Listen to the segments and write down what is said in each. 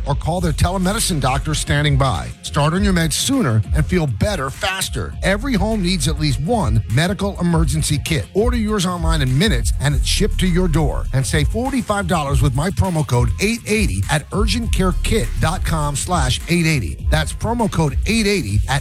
or call their telemedicine doctor standing by. Start on your meds sooner and feel better faster. Every home needs at least one medical emergency kit. Order yours online in minutes and it's shipped to your door. And save $45 with my promo code 880 at urgentcarekit.com/880. That's promo code 880 at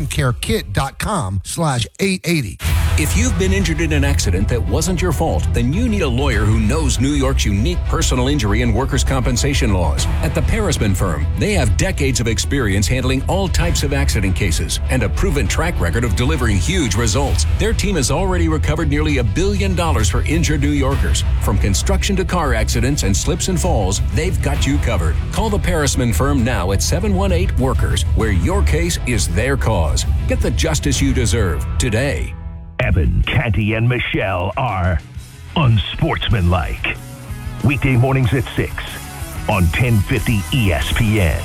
urgentcarekit.com/880. If you've been injured in an accident that wasn't your fault, then you need a lawyer who knows New York's unique personal injury and workers' compensation laws. At the Parisman Firm, they have decades of experience handling all types of accident cases and a proven track record of delivering huge results. Their team has already recovered nearly $1 billion for injured New Yorkers. From construction to car accidents and slips and falls, they've got you covered. Call the Parisman Firm now at 718-WORKERS, where your case is their cause. Get the justice you deserve today. Evan, Canty, and Michelle are unsportsmanlike. Weekday mornings at 6 on 1050 ESPN.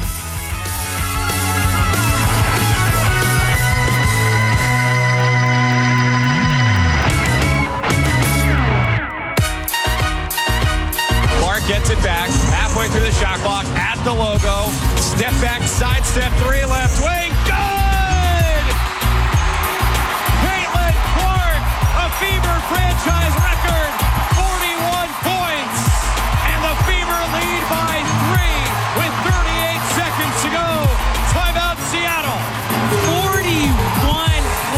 Clark gets it back, halfway through the shot clock, at the logo, step back, side step, 3 left wing, good! Fever franchise record, 41 points, and the Fever lead by 3 with 38 seconds to go. Timeout, Seattle. 41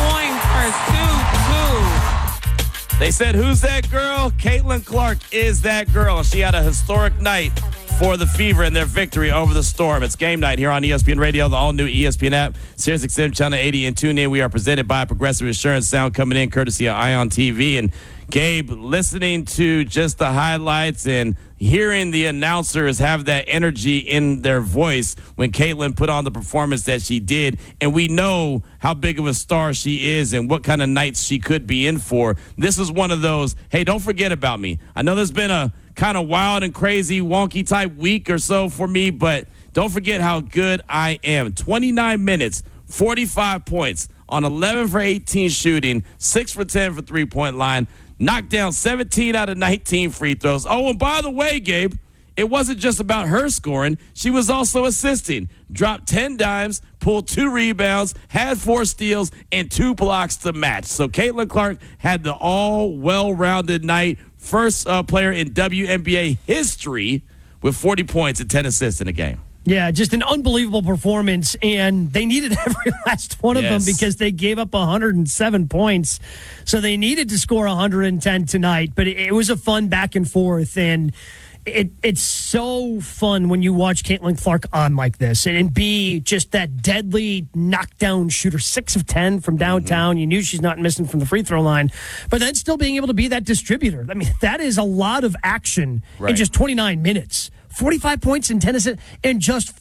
points for 2-2. They said, who's that girl? Caitlin Clark is that girl. She had a historic night for the Fever and their victory over the Storm. It's game night here on ESPN Radio, the all-new ESPN app, SiriusXM Channel 80, and tune in. We are presented by Progressive Insurance. Sound coming in courtesy of Ion TV. And Gabe, listening to just the highlights and hearing the announcers have that energy in their voice when Caitlin put on the performance that she did, and we know how big of a star she is and what kind of nights she could be in for. This is one of those, hey, don't forget about me. I know there's been a kind of wild and crazy, wonky type week or so for me, but don't forget how good I am. 29 minutes, 45 points on 11 for 18 shooting, 6 for 10 for three-point line, knocked down 17 out of 19 free throws. Oh, and by the way, Gabe, it wasn't just about her scoring. She was also assisting. Dropped 10 dimes, pulled 2 rebounds, had 4 steals, and 2 blocks to match. So Caitlin Clark had the all well-rounded night. First player in WNBA history with 40 points and 10 assists in a game. Yeah, just an unbelievable performance, and they needed every last one of them because they gave up 107 points. So they needed to score 110 tonight, but it was a fun back and forth, and it's so fun when you watch Caitlin Clark on like this and be just that deadly knockdown shooter, 6 of 10 from downtown. You knew she's not missing from the free throw line, but then still being able to be that distributor. I mean, that is a lot of action in just 29 minutes. 45 points and 10 assists in just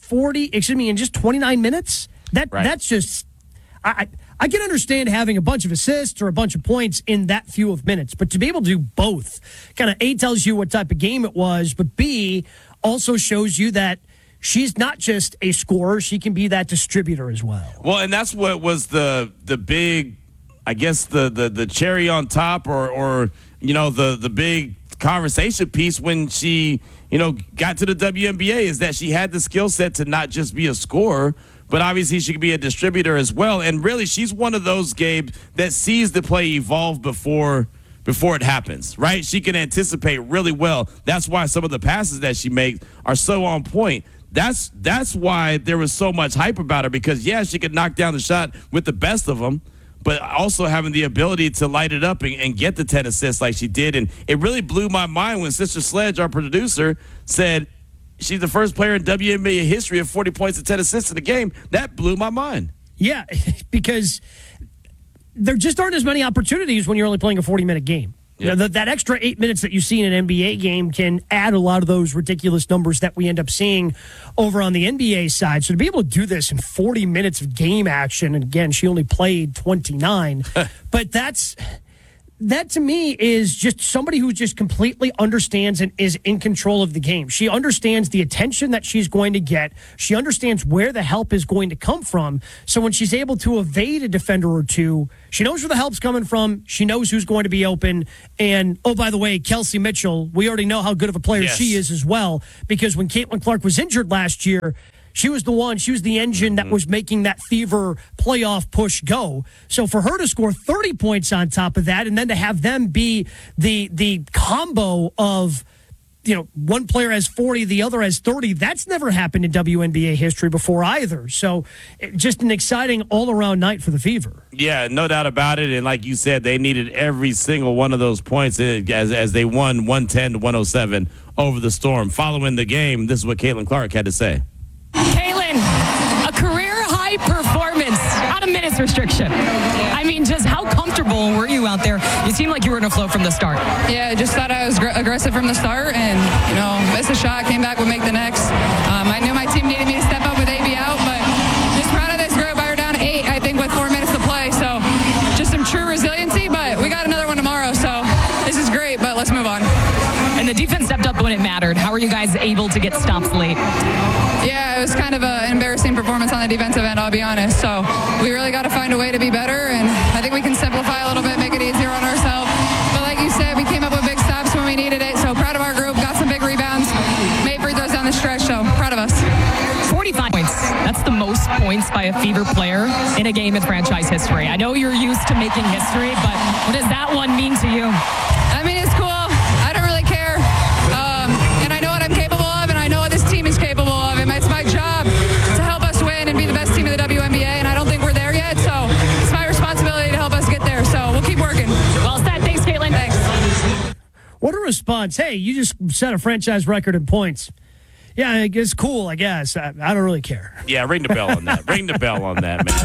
29 minutes. That's just I can understand having a bunch of assists or a bunch of points in that few of minutes, but to be able to do both kind of A, tells you what type of game it was, but B, also shows you that she's not just a scorer, she can be that distributor as well. Well, and that's what was the big, I guess the cherry on top or you know the big conversation piece when she got to the WNBA is that she had the skill set to not just be a scorer, but obviously she could be a distributor as well. And really, she's one of those, Gabe, that sees the play evolve before it happens, right? She can anticipate really well. That's why some of the passes that she makes are so on point. That's why there was so much hype about her because, yeah, she could knock down the shot with the best of them, but also having the ability to light it up and get the 10 assists like she did. And it really blew my mind when Sister Sledge, our producer, said she's the first player in WNBA history of 40 points and 10 assists in a game. That blew my mind. Yeah, because there just aren't as many opportunities when you're only playing a 40-minute game. Yeah. That extra 8 minutes that you see in an NBA game can add a lot of those ridiculous numbers that we end up seeing over on the NBA side. So to be able to do this in 40 minutes of game action, and again, she only played 29, but that's that to me is just somebody who just completely understands and is in control of the game. She understands the attention that she's going to get. She understands where the help is going to come from. So when she's able to evade a defender or two, she knows where the help's coming from. She knows who's going to be open. And, oh, by the way, Kelsey Mitchell, we already know how good of a player she is as well, because when Caitlin Clark was injured last year, she was the engine that was making that Fever playoff push go. So for her to score 30 points on top of that, and then to have them be the combo of, one player has 40, the other has 30, that's never happened in WNBA history before either. So just an exciting all-around night for the Fever. Yeah, no doubt about it. And like you said, they needed every single one of those points as they won 110-107 over the Storm. Following the game, this is what Caitlin Clark had to say. Caitlin, a career-high performance on a minutes restriction. I mean, just how comfortable were you out there? You seemed like you were in a flow from the start. Yeah, just thought I was aggressive from the start and, missed a shot, came back, would make the next. I knew my team needed me to step up with AB out, but just proud of this group. I were down 8, I think, with 4 minutes to play. So just some true resiliency, but we got another one tomorrow. So this is great, but let's move on. And the defense stepped up when it mattered. How are you guys able to get stops late? Yeah, it was kind of an embarrassing performance on the defensive end, I'll be honest. So we really got to find a way to be better, and I think we can simplify a little bit, make it easier on ourselves. But like you said, we came up with big stops when we needed it, so proud of our group, got some big rebounds, made free throws down the stretch, so proud of us. 45 points. That's the most points by a Fever player in a game in franchise history. I know you're used to making history, but what does that one mean to you? I mean, it's cool. I don't really care. And I know what I'm capable of, and I know what this team is capable of. And it's my job to help us win and be the best team in the WNBA, and I don't think we're there yet, so it's my responsibility to help us get there. So we'll keep working. Well said. Thanks, Caitlin. Thanks. What a response. Hey, you just set a franchise record in points. Yeah, it's cool, I guess. I don't really care. Yeah, ring the bell on that. Ring the bell on that, man.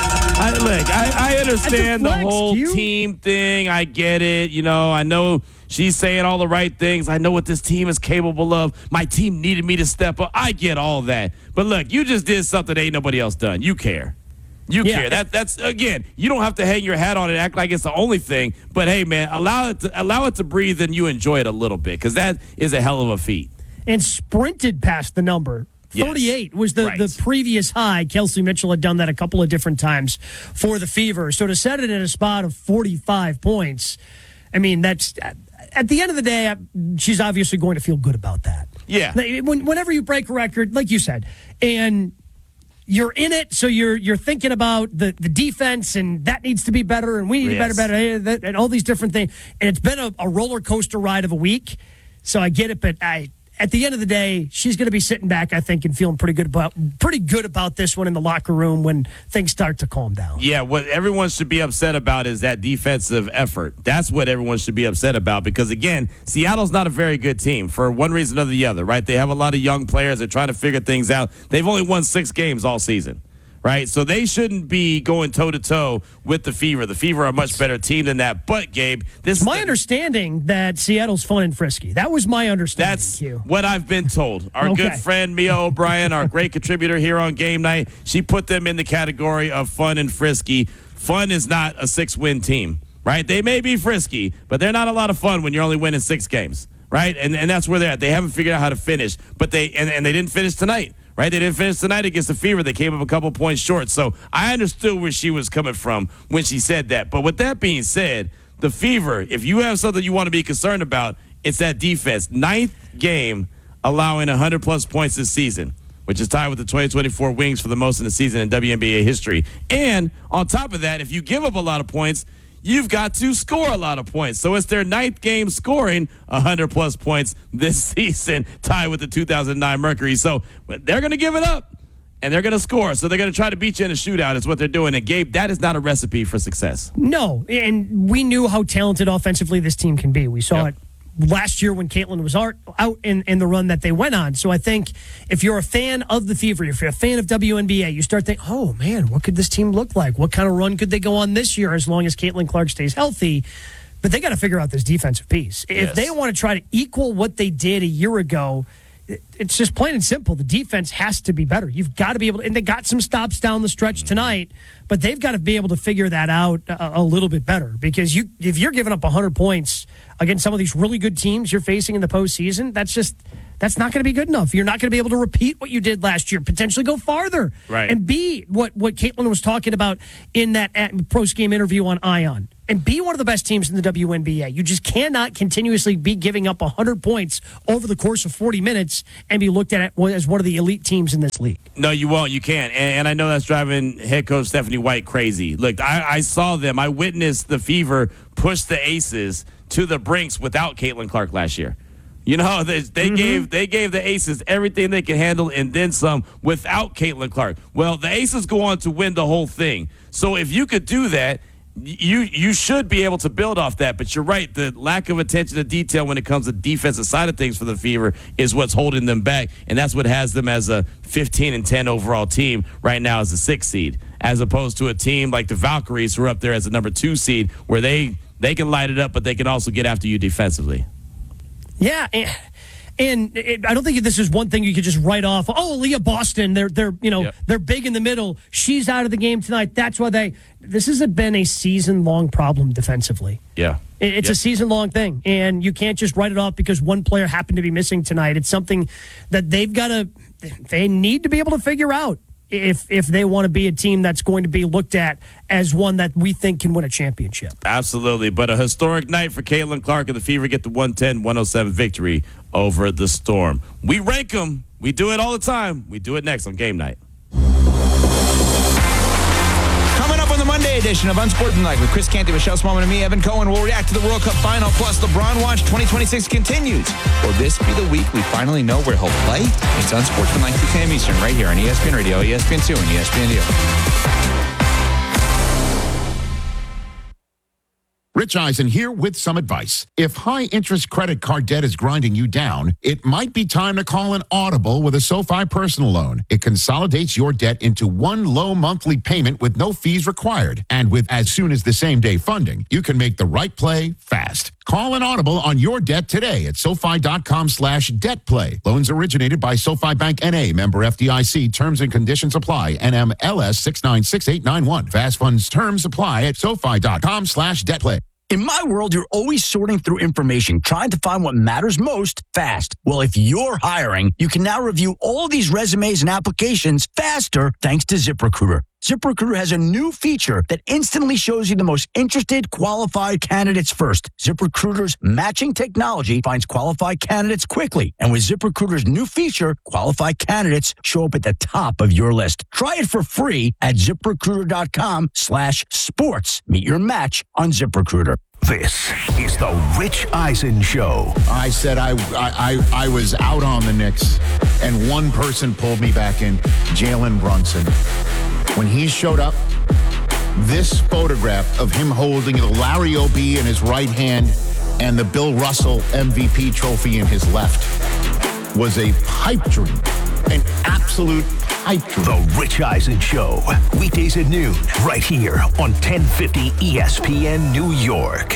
I understand the whole team thing. I get it. I know she's saying all the right things. I know what this team is capable of. My team needed me to step up. I get all that. But look, you just did something that ain't nobody else done. You care. You care. That's again, you don't have to hang your hat on it, act like it's the only thing. But hey, man, allow it to breathe and you enjoy it a little bit, because that is a hell of a feat. And sprinted past the number. 38 was the previous high. Kelsey Mitchell had done that a couple of different times for the Fever. So to set it at a spot of 45 points, I mean, that's at the end of the day, she's obviously going to feel good about that. Yeah. Whenever you break a record, like you said, and you're in it, so you're thinking about the defense, and that needs to be better, and we need to be better, and all these different things. And it's been a roller coaster ride of a week. So I get it, but at the end of the day, she's going to be sitting back, I think, and feeling pretty good about this one in the locker room when things start to calm down. Yeah, what everyone should be upset about is that defensive effort. That's what everyone should be upset about, because, again, Seattle's not a very good team for one reason or the other, right? They have a lot of young players. They're trying to figure things out. They've only won 6 games all season. Right, so they shouldn't be going toe-to-toe with the Fever. The Fever are a much better team than that. But, Gabe, this is my understanding that Seattle's fun and frisky. That was my understanding. That's what I've been told. Our good friend Mia O'Brien, our great contributor here on Game Night, she put them in the category of fun and frisky. Fun is not a 6-win team, right? They may be frisky, but they're not a lot of fun when you're only winning 6 games, right? And that's where they're at. They haven't figured out how to finish, but they didn't finish tonight. Right, they didn't finish tonight against the Fever. They came up a couple points short. So I understood where she was coming from when she said that. But with that being said, the Fever, if you have something you want to be concerned about, it's that defense. 9th game allowing 100-plus points this season, which is tied with the 2024 Wings for the most in the season in WNBA history. And on top of that, if you give up a lot of points, you've got to score a lot of points. So it's their 9th game scoring 100-plus points this season, tied with the 2009 Mercury. So they're going to give it up, and they're going to score. So they're going to try to beat you in a shootout is what they're doing. And, Gabe, that is not a recipe for success. No, and we knew how talented offensively this team can be. We saw it last year when Caitlin was out in the run that they went on. So I think if you're a fan of the Fever, if you're a fan of WNBA, you start thinking, oh, man, what could this team look like? What kind of run could they go on this year as long as Caitlin Clark stays healthy? But they got to figure out this defensive piece. If they want to try to equal what they did a year ago, it's just plain and simple. The defense has to be better. You've got to be able to, and they got some stops down the stretch tonight, but they've got to be able to figure that out a little bit better, because if you're giving up 100 points against some of these really good teams you're facing in the postseason, that's not going to be good enough. You're not going to be able to repeat what you did last year, potentially go farther. Right. And be what Caitlin was talking about in that post-game interview on ION. And be one of the best teams in the WNBA. You just cannot continuously be giving up 100 points over the course of 40 minutes and be looked at as one of the elite teams in this league. No, you won't. You can't. And I know that's driving head coach Stephanie White crazy. Look, I saw them. I witnessed the Fever push the Aces to the brinks without Caitlin Clark last year. You know, they gave the Aces everything they could handle and then some without Caitlin Clark. Well, the Aces go on to win the whole thing. So if you could do that, you should be able to build off that. But you're right, the lack of attention to detail when it comes to defensive side of things for the Fever is what's holding them back, and that's what has them as a 15-10 overall team right now as a 6th seed, as opposed to a team like the Valkyries who are up there as a number 2 seed, where they can light it up, but they can also get after you defensively. Yeah, and I don't think this is one thing you could just write off. Oh, Leah Boston, they're big in the middle. She's out of the game tonight. That's why this hasn't been a season-long problem defensively. Yeah. It's a season-long thing, and you can't just write it off because one player happened to be missing tonight. It's something that they need to be able to figure out if they want to be a team that's going to be looked at as one that we think can win a championship. Absolutely. But a historic night for Caitlin Clark, and the Fever get the 110-107 victory over the Storm. We rank them. We do it all the time. We do it next on Game Night. Coming up on the Monday edition of Unsportsmanlike with Chris Canty, Michelle Smallman, and me, Evan Cohen, we'll react to the World Cup final, plus LeBron Watch 2026 continues. Will this be the week we finally know where he'll play? It's Unsportsmanlike 2 p.m. Eastern right here on ESPN Radio, ESPN2, and ESPN2. Rich Eisen here with some advice. If high-interest credit card debt is grinding you down, it might be time to call an audible with a SoFi personal loan. It consolidates your debt into one low monthly payment with no fees required. And with as soon as the same-day funding, you can make the right play fast. Call an audible on your debt today at SoFi.com/debtplay. Loans originated by SoFi Bank N.A., member FDIC. Terms and conditions apply. NMLS 696891. Fast funds terms apply at SoFi.com/debtplay. In my world, you're always sorting through information, trying to find what matters most fast. Well, if you're hiring, you can now review all these resumes and applications faster thanks to ZipRecruiter. ZipRecruiter has a new feature that instantly shows you the most interested, qualified candidates first. ZipRecruiter's matching technology finds qualified candidates quickly. And with ZipRecruiter's new feature, qualified candidates show up at the top of your list. Try it for free at ZipRecruiter.com/sports. Meet your match on ZipRecruiter. This is the Rich Eisen Show. I said I was out on the Knicks, and one person pulled me back in, Jalen Brunson. When he showed up, this photograph of him holding the Larry O'B in his right hand and the Bill Russell MVP trophy in his left was a pipe dream, an absolute pipe dream. The Rich Eisen Show, weekdays at noon, right here on 1050 ESPN New York.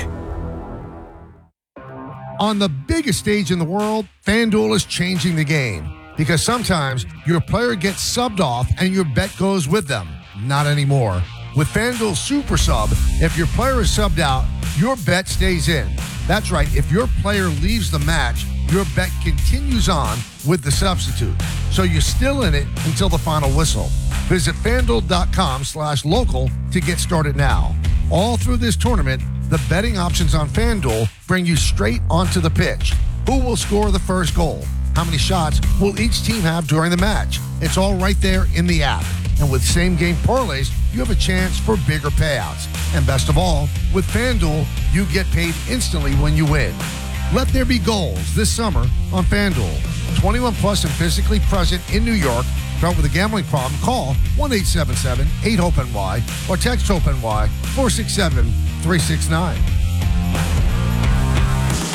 On the biggest stage in the world, FanDuel is changing the game. Because sometimes your player gets subbed off and your bet goes with them. Not anymore. With FanDuel Super Sub, if your player is subbed out, your bet stays in. That's right. If your player leaves the match, your bet continues on with the substitute. So you're still in it until the final whistle. Visit FanDuel.com/local to get started now. All through this tournament, the betting options on FanDuel bring you straight onto the pitch. Who will score the first goal? How many shots will each team have during the match? It's all right there in the app. And with same-game parlays, you have a chance for bigger payouts. And best of all, with FanDuel, you get paid instantly when you win. Let there be goals this summer on FanDuel. 21 plus and physically present in New York. Start with a gambling problem? Call 1-877-8-HOPE-NY or text HOPE-NY 467-369.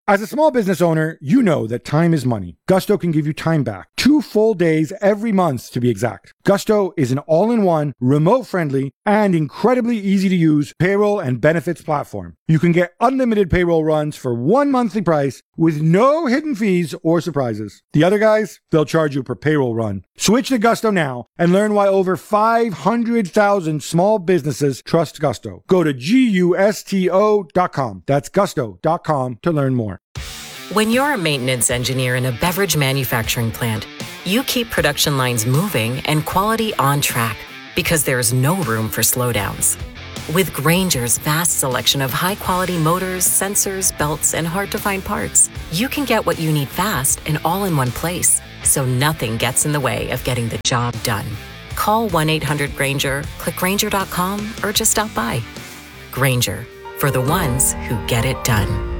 As a small business owner, you know that time is money. Gusto can give you time back. 2 full days every month, to be exact. Gusto is an all-in-one, remote-friendly, and incredibly easy-to-use payroll and benefits platform. You can get unlimited payroll runs for one monthly price with no hidden fees or surprises. The other guys, they'll charge you per payroll run. Switch to Gusto now and learn why over 500,000 small businesses trust Gusto. Go to GUSTO.com. That's gusto.com to learn more. When you're a maintenance engineer in a beverage manufacturing plant, you keep production lines moving and quality on track because there's no room for slowdowns. With Grainger's vast selection of high-quality motors, sensors, belts, and hard-to-find parts, you can get what you need fast and all in one place, so nothing gets in the way of getting the job done. Call 1-800-GRAINGER, click Grainger.com, or just stop by. Grainger, for the ones who get it done.